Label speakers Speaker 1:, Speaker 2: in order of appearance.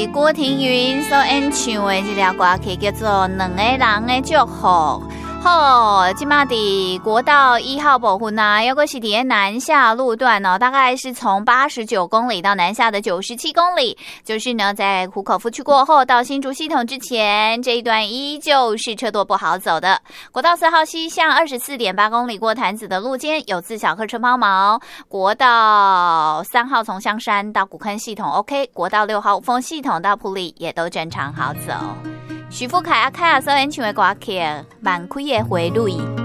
Speaker 1: 是郭庭云所演唱的这条歌曲，叫做《两个人的祝福》。好，今嘛的国道1号部分啊，有个是伫南下路段哦，大概是从89公里到南下的97公里，就是呢在湖口夫区过后到新竹系统之前这一段依旧是车多不好走的。国道4号西向24.8公里过潭子的路肩有自小客车抛锚，国道3号从香山到古坑系统 OK， 国道6号丰系统到埔里也都正常好走。徐富凯阿凯所演唱的歌曲《万开的花蕊》。